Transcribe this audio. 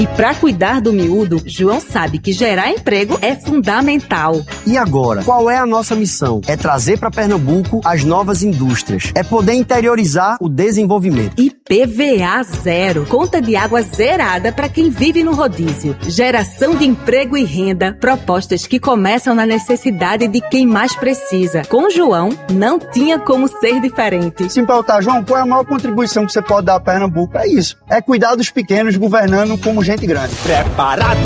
E para cuidar do miúdo, João sabe que gerar emprego é fundamental. E agora, qual é a nossa missão? É trazer para Pernambuco as novas indústrias. É poder interiorizar o desenvolvimento. IPVA zero. Conta de água zerada para quem vive no rodízio. Geração de emprego e renda. Propostas que começam na necessidade de quem mais precisa. Com João, não tinha como ser diferente. Se me perguntar, João, qual é a maior contribuição que você pode dar a Pernambuco? É isso. É cuidar dos pequenos governando como gente grande. Preparado!